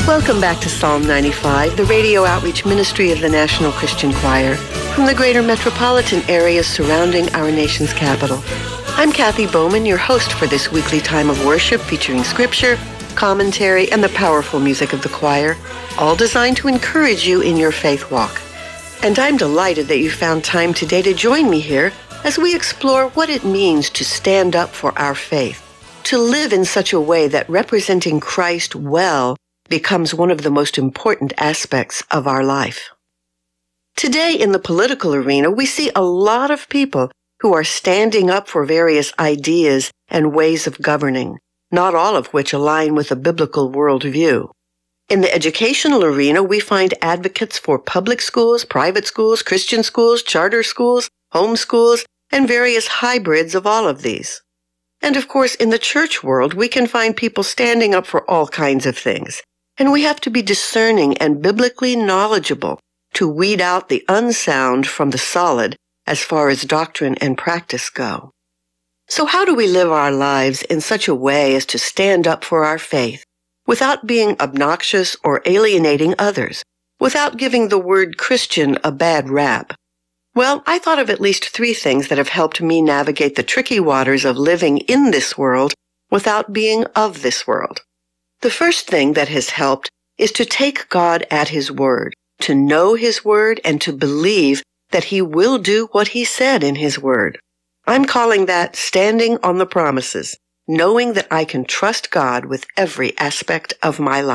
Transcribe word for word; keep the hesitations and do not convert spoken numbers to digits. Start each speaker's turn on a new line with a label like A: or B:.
A: Welcome back to Psalm ninety-five, the radio outreach ministry of the National Christian Choir, from the greater metropolitan areas surrounding our nation's capital. I'm Kathy Bowman, your host for this weekly time of worship featuring scripture, commentary, and the powerful music of the choir, all designed to encourage you in your faith walk. And I'm delighted that you found time today to join me here as we explore what it means to stand up for our faith, to live in such a way that representing Christ well becomes one of the most important aspects of our life. Today in the political arena, we see a lot of people who are standing up for various ideas and ways of governing, not all of which align with a biblical worldview. In the educational arena, we find advocates for public schools, private schools, Christian schools, charter schools, home schools, and various hybrids of all of these. And of course, in the church world, we can find people standing up for all kinds of things. And we have to be discerning and biblically knowledgeable to weed out the unsound from the solid as far as doctrine and practice go. So how do we live our lives in such a way as to stand up for our faith without being obnoxious or alienating others, without giving the word Christian a bad rap? Well, I thought of at least three things that have helped me navigate the tricky waters of living in this world without being of this world. The first thing that has helped is to take God at His word, to know His word, and to believe that He will do what He said in His word. I'm calling that standing on the promises, knowing that I can trust God with every aspect of my life.